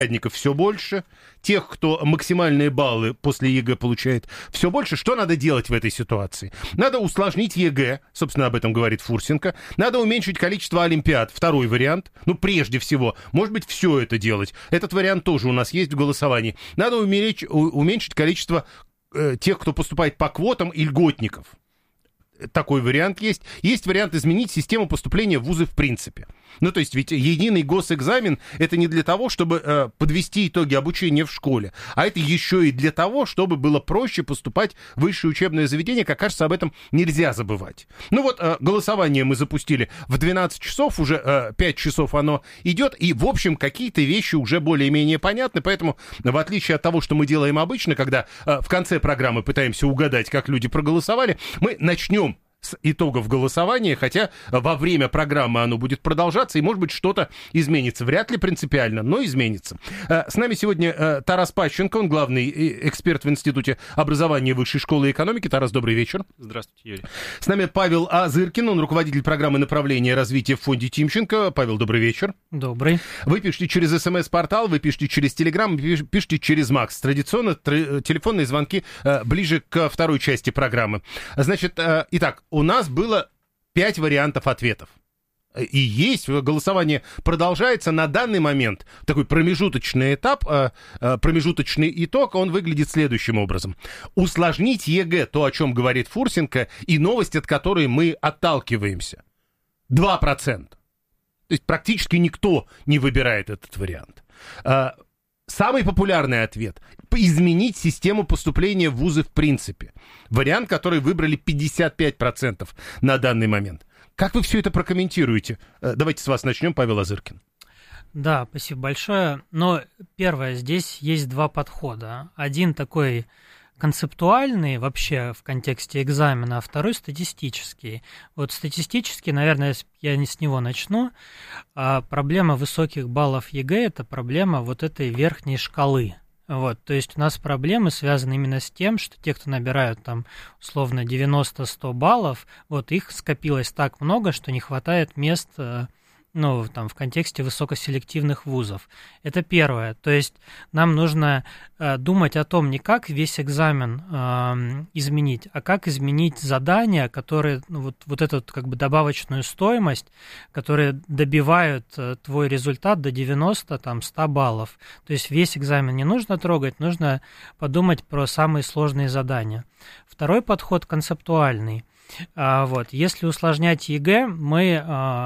все больше, тех, кто максимальные баллы после ЕГЭ получает, все больше. Что надо делать в этой ситуации? Надо усложнить ЕГЭ, собственно, об этом говорит Фурсенко. Надо уменьшить количество олимпиад, второй вариант. Ну, прежде всего, может быть, все это делать. Этот вариант тоже у нас есть в голосовании. Надо уменьшить количество тех, кто поступает по квотам и льготников. Такой вариант есть. Есть вариант изменить систему поступления в вузы в принципе. Ну, то есть ведь единый госэкзамен — это не для того, чтобы подвести итоги обучения в школе, а это еще и для того, чтобы было проще поступать в высшее учебное заведение. Как кажется, об этом нельзя забывать. Ну вот, голосование мы запустили в 12 часов, уже 5 часов оно идет, и, в общем, какие-то вещи уже более-менее понятны, поэтому, в отличие от того, что мы делаем обычно, когда в конце программы пытаемся угадать, как люди проголосовали, мы начнем с итогов голосования, хотя во время программы оно будет продолжаться, и, может быть, что-то изменится. Вряд ли принципиально, но изменится. С нами сегодня Тарас Пащенко, он главный эксперт в Институте образования Высшей школы экономики. Тарас, добрый вечер. Здравствуйте, Юрий. С нами Павел Азыркин, он руководитель программы направления развития в фонде Тимченко. Павел, добрый вечер. Добрый. Вы пишете через СМС-портал, вы пишете через Телеграм, пишете через Макс. Традиционно телефонные звонки ближе к второй части программы. Значит, итак, у нас было 5 вариантов ответов. И есть, голосование продолжается. На данный момент такой промежуточный этап, промежуточный итог, он выглядит следующим образом. Усложнить ЕГЭ, то, о чем говорит Фурсенко, и новость, от которой мы отталкиваемся. 2%. То есть практически никто не выбирает этот вариант. Самый популярный ответ – изменить систему поступления в вузы в принципе. Вариант, который выбрали 55% на данный момент. Как вы все это прокомментируете? Давайте с вас начнем, Павел Азыркин. Да, спасибо большое. Но первое, здесь есть два подхода. Один такой концептуальный вообще в контексте экзамена, а второй статистический. Вот статистически, наверное, я с него начну. Проблема высоких баллов ЕГЭ – это проблема вот этой верхней шкалы. Вот, то есть у нас проблемы связаны именно с тем, что те, кто набирают там условно 90-100 баллов, вот их скопилось так много, что не хватает мест, ну, там, в контексте высокоселективных вузов. Это первое. То есть нам нужно думать о том, не как весь экзамен изменить, а как изменить задания, которые, ну, вот эту как бы добавочную стоимость, которые добивают твой результат до 90-100 баллов. То есть весь экзамен не нужно трогать, нужно подумать про самые сложные задания. Второй подход концептуальный. Вот. Если усложнять ЕГЭ, мы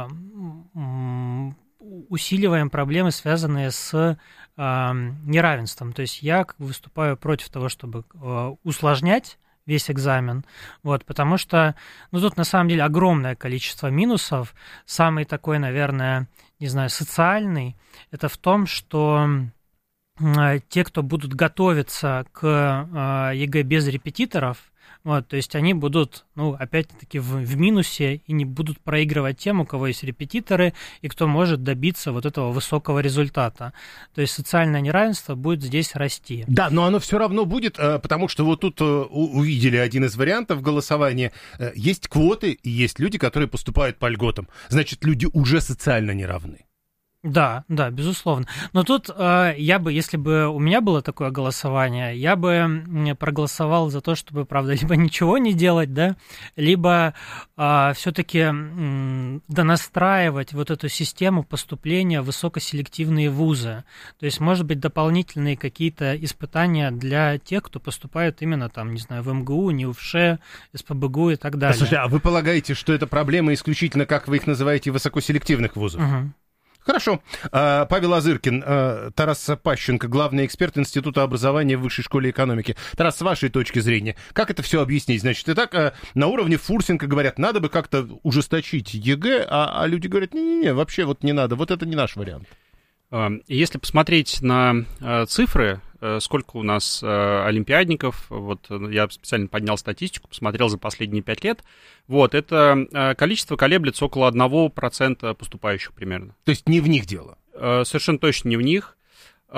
усиливаем проблемы, связанные с неравенством. То есть я выступаю против того, чтобы усложнять весь экзамен, вот, потому что, ну, тут на самом деле огромное количество минусов. Самый такой, наверное, не знаю, социальный, это в том, что те, кто будут готовиться к ЕГЭ без репетиторов, вот, то есть они будут, ну, опять-таки в минусе и не будут проигрывать тем, у кого есть репетиторы и кто может добиться вот этого высокого результата. То есть социальное неравенство будет здесь расти. Да, но оно все равно будет, потому что вот тут увидели один из вариантов голосования. Есть квоты и есть люди, которые поступают по льготам. Значит, люди уже социально неравны. Да, безусловно. Но тут я бы, если бы у меня было такое голосование, я бы проголосовал за то, чтобы, правда, либо ничего не делать, да, либо все-таки донастраивать вот эту систему поступления в высокоселективные вузы. То есть, может быть, дополнительные какие-то испытания для тех, кто поступает именно там, не знаю, в МГУ, НИУФШ, СПбГУ и так далее. Слушайте, а вы полагаете, что это проблема исключительно, как вы их называете, высокоселективных вузов? Угу. Хорошо. Павел Азыркин, Тарас Пащенко, главный эксперт Института образования в Высшей школе экономики. Тарас, с вашей точки зрения, как это все объяснить? Значит, итак, на уровне Фурсенко говорят, надо бы как-то ужесточить ЕГЭ, а люди говорят, не-не-не, вообще вот не надо, вот это не наш вариант. Если посмотреть на цифры, сколько у нас олимпиадников, вот я специально поднял статистику, посмотрел за последние 5 лет, вот, это количество колеблется около 1% поступающих примерно. То есть не в них дело? Совершенно точно не в них.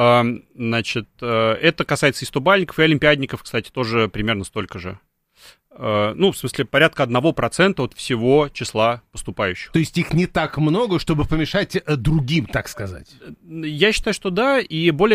Значит, это касается и стобальников, и олимпиадников, кстати, тоже примерно столько же. ну, в смысле, порядка 1% от всего числа поступающих. То есть их не так много, чтобы помешать другим, так сказать? Я считаю, что да, и более